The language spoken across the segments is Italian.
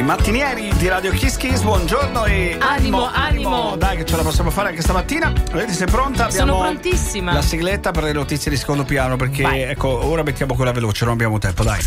Mattinieri di Radio Kiss Kiss, buongiorno e animo. Dai che ce la possiamo fare anche stamattina. Vedi, sei pronta? Abbiamo Sono prontissima. la sigletta per le notizie di secondo piano, perché Vai. ecco, ora mettiamo quella veloce, non abbiamo tempo, dai.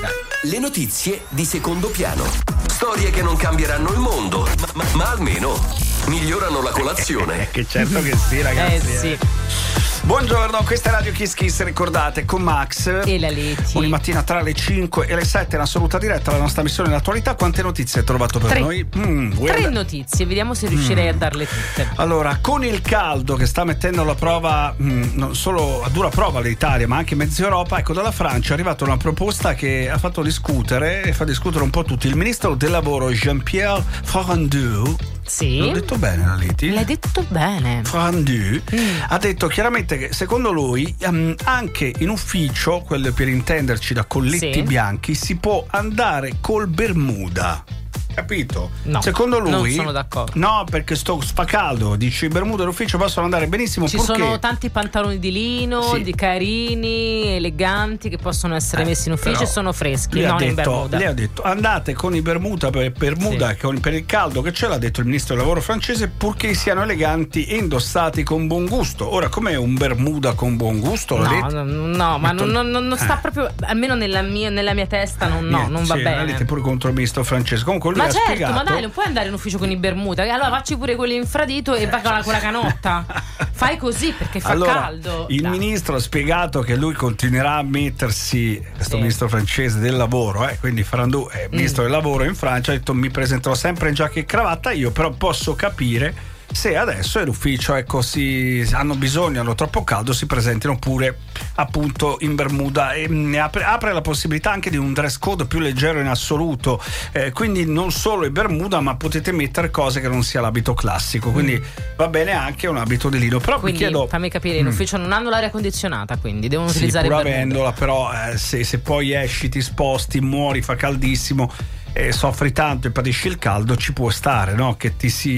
Le notizie di secondo piano. Storie che non cambieranno il mondo, ma almeno migliorano la colazione. Che certo che sì, ragazzi. Sì. Buongiorno, questa è Radio Kiss Kiss, ricordate, con Max E la Leti. ogni mattina tra le 5 e le 7 in assoluta diretta la nostra missione in attualità. Quante notizie hai trovato per 3. noi? 3 notizie, vediamo se riuscirei a darle tutte. Allora, con il caldo che sta mettendo alla prova, non solo a dura prova l'Italia, ma anche mezza Europa, ecco, dalla Francia è arrivata una proposta che ha fatto discutere e fa discutere un po' tutti. Il ministro del lavoro Jean-Pierre Farandou, Sì. l'ho detto bene, la Leti? L'hai detto bene. Farandou ha detto chiaramente che secondo lui anche in ufficio, quello per intenderci da colletti Sì. bianchi, si può andare col Bermuda. Capito? No, Secondo lui non sono d'accordo. No, perché fa caldo, dici i Bermuda d'ufficio possono andare benissimo. Ci purché... sono tanti pantaloni di lino, Sì. di carini, eleganti, che possono essere messi in ufficio però e sono freschi, lei ha non in detto, Bermuda. lei ha detto andate con i Bermuda Sì. per il caldo che c'è, l'ha detto il ministro del lavoro francese, purché siano eleganti e indossati con buon gusto. Ora, com'è un Bermuda con buon gusto? No, ma Metto- non sta proprio, almeno nella mia testa, non va sì, bene. Lei pure contro il ministro francese. Comunque lui Ma ha certo, spiegato. ma dai, non puoi andare in ufficio con i Bermuda. Allora facci pure quelli infradito e vai con la canotta. Fai così perché fa Allora, caldo. il Dai. ministro ha spiegato che lui continuerà a mettersi, questo Sì. ministro francese del lavoro, quindi Farandou è ministro del lavoro in Francia, ha detto mi presenterò sempre in giacca e cravatta, io però posso capire se adesso è l'ufficio, ecco, hanno bisogno, hanno troppo caldo, si presentino pure appunto in Bermuda, e apre la possibilità anche di un dress code più leggero in assoluto, quindi non solo i Bermuda, ma potete mettere cose che non sia l'abito classico, quindi va bene anche un abito di lino. Però Quindi mi chiedo, fammi capire, in ufficio non hanno l'aria condizionata, quindi devono sì, utilizzare pur i Bermuda. avendola, però se poi esci, ti sposti, muori, fa caldissimo e soffri tanto e patisci il caldo, ci può stare, no? Che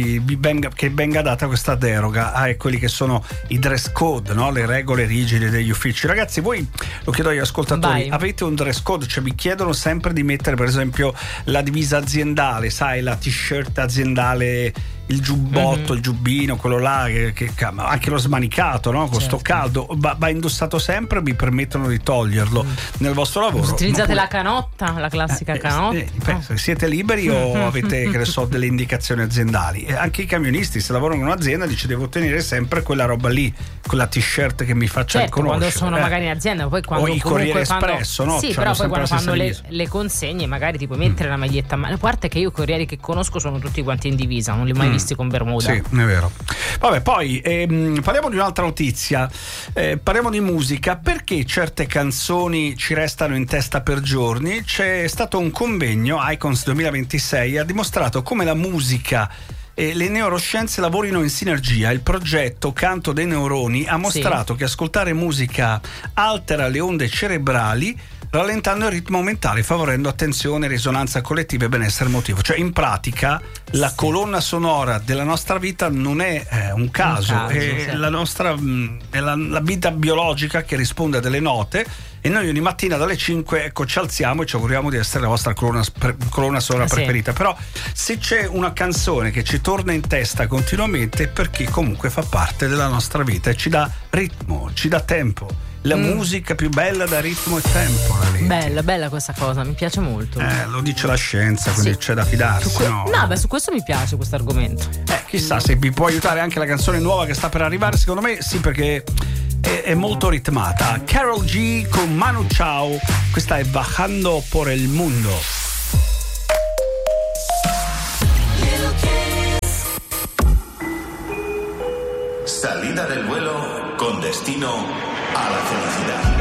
venga data questa deroga a quelli che sono i dress code, no? Le regole rigide degli uffici. Ragazzi, voi, lo chiedo agli ascoltatori, Vai. avete un dress code? Cioè vi chiedono sempre di mettere per esempio la divisa aziendale, sai, la t-shirt aziendale, il giubbotto, il giubbino, quello là, anche lo smanicato, no? Con sto caldo va indossato sempre, vi permettono di toglierlo nel vostro lavoro. Utilizzate Ma la canotta, la classica canotta. siete liberi o avete, che ne so, delle indicazioni aziendali? E anche i camionisti, se lavorano in un'azienda, dice devo tenere sempre quella roba lì, quella t-shirt che mi faccia Certo, riconoscere. quando sono magari in azienda, poi quando o i Corriere Espresso, no? Sì, C'hanno però poi sempre quando la stessa fanno divisa. le consegne, magari ti puoi mettere la maglietta. Ma a parte che io i corrieri che conosco sono tutti quanti in divisa, non li ho mai visti con Bermuda. Sì, è vero. Vabbè, poi parliamo di un'altra notizia, parliamo di musica. Perché certe canzoni ci restano in testa per giorni? C'è stato un convegno, Icons 2026, ha dimostrato come la musica e le neuroscienze lavorino in sinergia. Il progetto Canto dei Neuroni ha mostrato che ascoltare musica altera le onde cerebrali, rallentando il ritmo mentale, favorendo attenzione, risonanza collettiva e benessere emotivo. Cioè, in pratica, la colonna sonora della nostra vita non è un caso, è sì. la nostra è la vita biologica che risponde a delle note, e noi ogni mattina dalle 5 ci alziamo e ci auguriamo di essere la vostra colonna sonora preferita. Però se c'è una canzone che ci torna in testa continuamente, è perché comunque fa parte della nostra vita e ci dà ritmo, ci dà tempo. La musica più bella da ritmo e tempo. Bella questa cosa, mi piace molto. Lo dice la scienza, quindi c'è da fidarsi, no? No, beh, su questo mi piace questo argomento. Chissà se vi può aiutare anche la canzone nuova che sta per arrivare. Secondo me sì, perché è molto ritmata. Karol G con Manu Chao, questa è Bajando por el Mundo. Salida del vuelo con destino a la felicidad.